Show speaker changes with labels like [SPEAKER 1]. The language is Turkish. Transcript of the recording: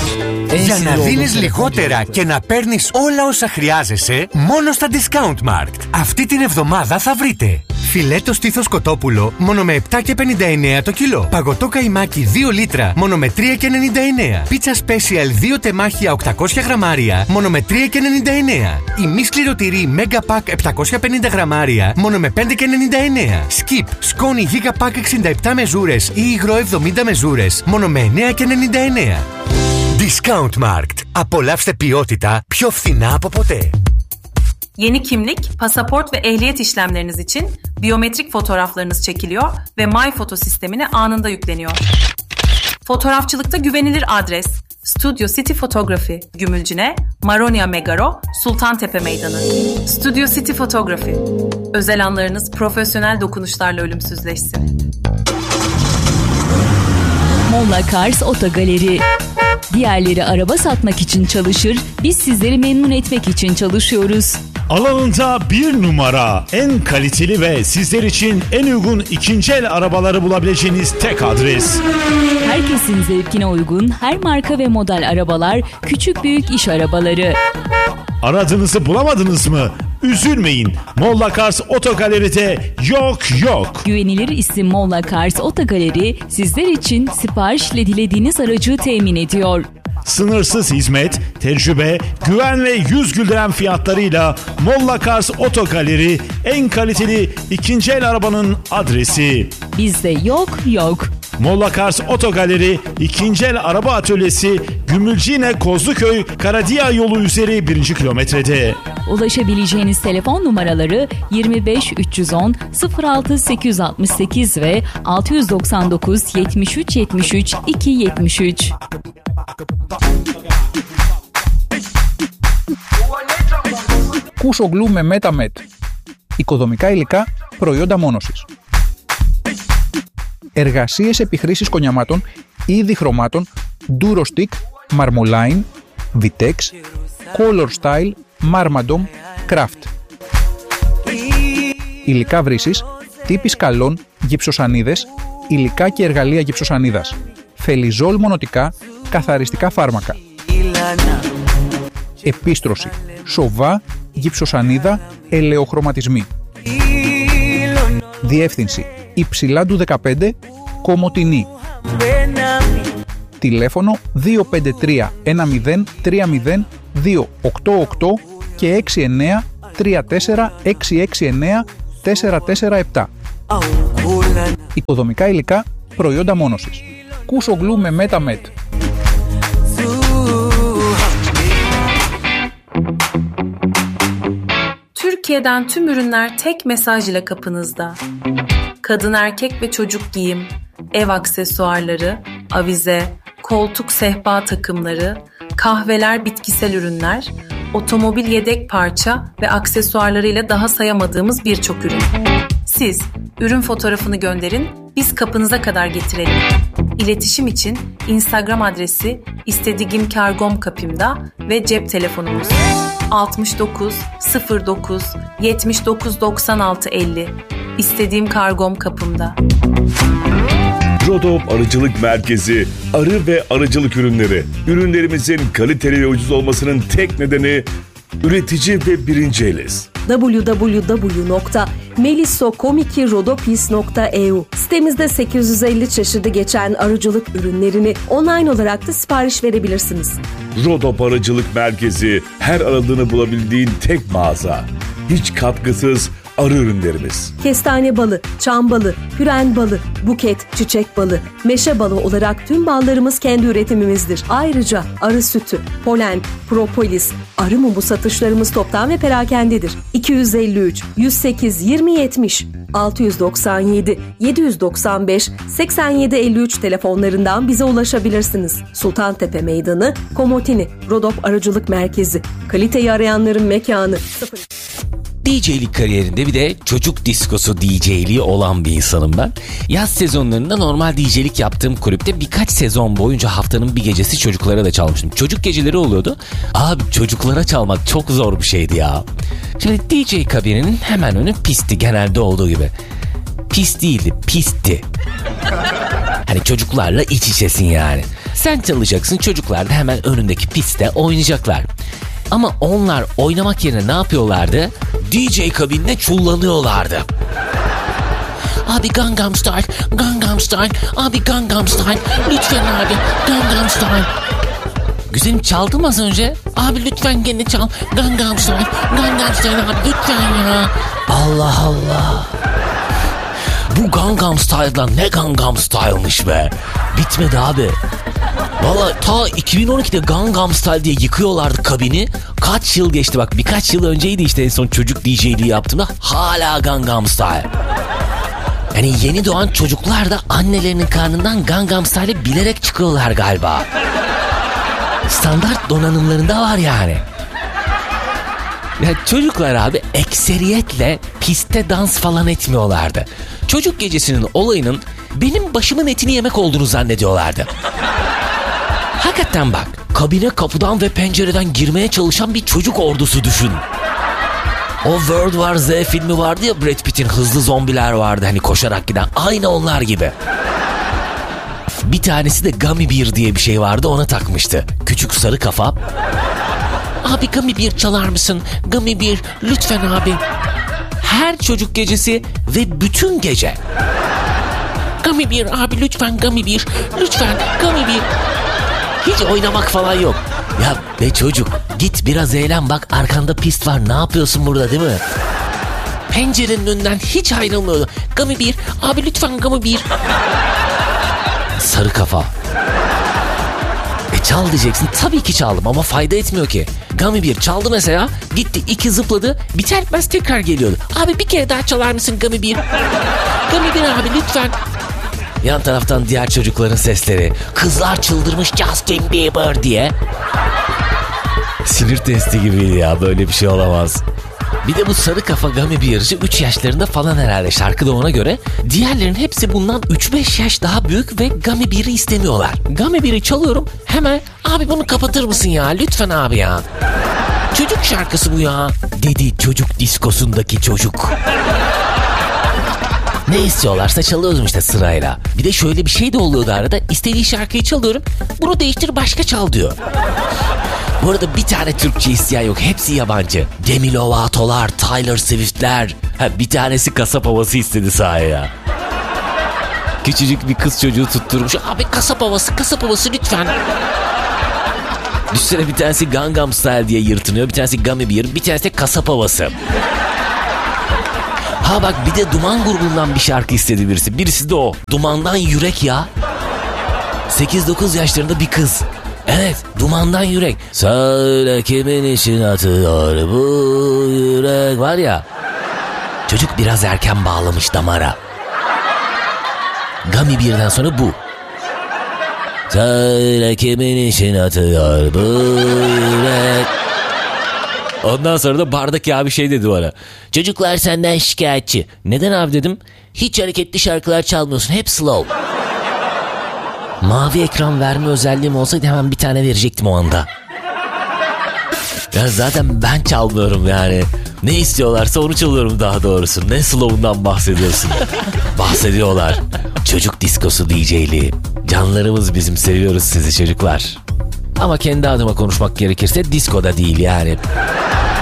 [SPEAKER 1] Για να δίνεις λιγότερα και να παίρνεις όλα όσα χρειάζεσαι, μόνο στα Discountmarkt. Αυτή την εβδομάδα θα βρείτε φιλέτο στήθος κοτόπουλο μόνο με 7,59 το κιλό. Παγωτό καϊμάκι 2 λίτρα μόνο με 3,99. Πίτσα Special 2 τεμάχια 800 γραμμάρια μόνο με 3,99. Η μη σκληρωτηρή Mega Pack 750 γραμμάρια μόνο με 5,99. Skip σκόνη Giga Pack 67 μεζούρες ή υγρό 70 μεζούρες μόνο με 9,99. Discountmarkt. Apollavste ποιότητα πιο φθηνά από ποτέ.
[SPEAKER 2] Yeni kimlik, pasaport ve ehliyet işlemleriniz için biyometrik fotoğraflarınız çekiliyor ve MyPhoto sistemine anında yükleniyor. Fotoğrafçılıkta güvenilir adres Studio City Photography, Gümülcine, Maronia Megaro, Sultantepe Meydanı. Studio City Photography. Özel anlarınız profesyonel dokunuşlarla ölümsüzleşsin.
[SPEAKER 3] Molla Cars Otogaleri. Diğerleri araba satmak için çalışır, biz sizleri memnun etmek için çalışıyoruz.
[SPEAKER 4] Alanında bir numara, en kaliteli ve sizler için en uygun ikinci el arabaları bulabileceğiniz tek adres.
[SPEAKER 3] Herkesin zevkine uygun her marka ve model arabalar, küçük büyük iş arabaları.
[SPEAKER 4] Aradığınızı bulamadınız mı? Üzülmeyin. Molla Cars Otogaleri'de yok.
[SPEAKER 3] Güvenilir isim Molla Cars Otogaleri sizler için siparişle dilediğiniz aracı temin ediyor.
[SPEAKER 4] Sınırsız hizmet, tecrübe, güven ve yüz güldüren fiyatlarıyla Molla Cars Otogaleri en kaliteli ikinci el arabanın adresi.
[SPEAKER 3] Bizde yok.
[SPEAKER 4] Molla Cars Otogaleri ikinci el araba atölyesi Gümülcine Kozluköy Karadiya yolu üzeri 1. kilometrede.
[SPEAKER 3] Ulaşabileceğiniz telefon numaraları 25 310 06 868 ve 699 73 73 273.
[SPEAKER 5] Κούσο γλου με MetaMed. Οικοδομικά υλικά, προϊόντα μόνωσης. Εργασίες επιχρήσης κονιαμάτων, είδη χρωμάτων, Durostick, Marmoline, Vitex, Color Style, Marmadom, Craft. Υλικά βρύσης, τύποι σκαλών, γυψοσανίδες, υλικά και εργαλεία γυψοσανίδας. Φελιζόλ μονοτικά, καθαριστικά φάρμακα. Επίστρωση, σοβά, γυψοσανίδα, ελαιοχρωματισμοί. Διεύθυνση, Υψηλάντου 15, Κομοτηνή. Τηλέφωνο 253 10 30 288 και 69 34 669 447. Οικοδομικά υλικά, προϊόντα μόνωσης. Κούσο γλου με MetaMed.
[SPEAKER 2] Türkiye'den tüm ürünler tek mesaj ile kapınızda. Kadın, erkek ve çocuk giyim, ev aksesuarları, avize, koltuk sehpa takımları, kahveler, bitkisel ürünler, otomobil yedek parça ve aksesuarlarıyla daha sayamadığımız birçok ürün. Siz ürün fotoğrafını gönderin, biz kapınıza kadar getirelim. İletişim için Instagram adresi istedigimkargom.kapimda ve cep telefonumuz 69 09 79 96 50. İstediğim kargom kapımda.
[SPEAKER 6] Rodop Arıcılık Merkezi, arı ve arıcılık ürünleri. Ürünlerimizin kaliteli ve ucuz olmasının tek nedeni üretici ve birinci eliz.
[SPEAKER 7] www.melissokomiki.rodopis.eu Sitemizde 850 çeşidi geçen arıcılık ürünlerini online olarak da sipariş verebilirsiniz.
[SPEAKER 6] Rodop Arıcılık Merkezi, her aradığını bulabildiğin tek mağaza. Hiç katkısız arı ürünlerimiz.
[SPEAKER 7] Kestane balı, çam balı, püren balı, buket, çiçek balı, meşe balı olarak tüm ballarımız kendi üretimimizdir. Ayrıca arı sütü, polen, propolis, arı mumu satışlarımız toptan ve perakendedir. 253 108 20 70 697 795 87 53 telefonlarından bize ulaşabilirsiniz. Sultantepe Meydanı, Komotini, Rodop Arıcılık Merkezi. Kaliteyi arayanların mekanı.
[SPEAKER 8] DJ'lik kariyerinde bir de çocuk diskosu DJ'liği olan bir insanım ben. Yaz sezonlarında normal DJ'lik yaptığım kulüpte birkaç sezon boyunca haftanın bir gecesi çocuklara da çalmıştım. Çocuk geceleri oluyordu. Abi çocuklara çalmak çok zor bir şeydi ya. Şimdi DJ kabininin hemen önü pisti, genelde olduğu gibi. Pis değildi, pisti. Hani çocuklarla iç içesin yani. Sen çalacaksın, çocuklar da hemen önündeki pistte oynayacaklar. Ama onlar oynamak yerine ne yapıyorlardı? DJ kabinine çullanıyorlardı. Abi Gangnam Style, Gangnam Style, abi Gangnam Style, lütfen abi Gangnam Style. Güzelim çaldım az önce. Abi lütfen gene çal. Gangnam Style, Gangnam Style abi lütfen ya. Allah Allah. Bu Gangnam Style'dan ne Gangnam Style'mış be. Bitmedi abi. Valla ta 2012'de Gangnam Style diye yıkıyorlardı kabini. Kaç yıl geçti bak, birkaç yıl önceydi işte en son çocuk DJ'liği yaptığımda. Hala Gangnam Style. Yani yeni doğan çocuklar da annelerinin karnından Gangnam Style'i bilerek çıkıyorlar galiba. Standart donanımlarında var yani. Ya çocuklar abi ekseriyetle pistte dans falan etmiyorlardı. Çocuk gecesinin olayının benim başımın etini yemek olduğunu zannediyorlardı. Hakikaten bak, kabine kapıdan ve pencereden girmeye çalışan bir çocuk ordusu düşün. O World War Z filmi vardı ya, Brad Pitt'in, hızlı zombiler vardı hani koşarak giden, aynı onlar gibi. Bir tanesi de Gummy Bear diye bir şey vardı, ona takmıştı. Küçük sarı kafa. Abi Gummy Bear çalar mısın? Gummy Bear lütfen abi. Her çocuk gecesi ve bütün gece. Gummy Bear abi lütfen Gummy Bear. Lütfen Gummy Bear. Hiç oynamak falan yok. Ya be çocuk, git biraz eğlen, bak arkanda pist var, ne yapıyorsun burada değil mi? Pencerenin önünden hiç ayrılmıyordu. Gummy Bear abi lütfen Gummy Bear. Sarı kafa. Çal diyeceksin, tabii ki çaldım ama fayda etmiyor ki. Gummy Bear çaldı mesela, gitti 2 zıpladı, biter bitmez tekrar geliyordu. Abi bir kere daha çalar mısın Gummy Bear? Gummy Bear abi lütfen. Yan taraftan diğer çocukların sesleri. Kızlar çıldırmış Justin Bieber diye. Sinir testi gibiydi ya, böyle bir şey olamaz. Bir de bu sarı kafa Gummy Bear'cı 3 yaşlarında falan herhalde, şarkı da ona göre. Diğerlerinin hepsi bundan 3-5 yaş daha büyük ve Gummy Bear'ı istemiyorlar. Gummy Bear'ı çalıyorum, hemen abi bunu kapatır mısın ya lütfen abi ya. Çocuk şarkısı bu ya, dedi çocuk diskosundaki çocuk. Ne istiyorlarsa çalıyordum işte sırayla. Bir de şöyle bir şey de oluyordu arada. İstediği şarkıyı çalıyorum, bunu değiştir başka çal diyor. Bu arada bir tane Türkçe isteyen yok, hepsi yabancı. Demi Lovato'lar, Taylor Swift'ler. Bir tanesi kasap havası istedi sahaya. Küçücük bir kız çocuğu tutturmuş. Abi kasap havası lütfen. Düşünsene, bir tanesi Gangnam Style diye yırtınıyor, bir tanesi Gummy Bear, bir tanesi de kasap havası. Ha bak, bir de Duman grubundan bir şarkı istedi birisi. Birisi de o. Dumandan Yürek ya. 8-9 yaşlarında bir kız. Evet, Dumandan Yürek. Söyle kimin için atıyor bu yürek, var ya. Çocuk biraz erken bağlamış damara. Gummy Bear'den sonra bu. Söyle kimin için atıyor bu yürek. Ondan sonra da bardaki abi şey dedi bana. Çocuklar senden şikayetçi. Neden abi dedim. Hiç hareketli şarkılar çalmıyorsun, hep slow. Mavi ekran verme özelliğim olsaydı hemen bir tane verecektim o anda. Ya zaten ben çalmıyorum yani. Ne istiyorlarsa onu çalıyorum daha doğrusu. Ne slow'undan bahsediyorsun? Bahsediyorlar. Çocuk diskosu DJ'liği. Canlarımız bizim, seviyoruz sizi çocuklar. Ama kendi adıma konuşmak gerekirse diskoda değil yani.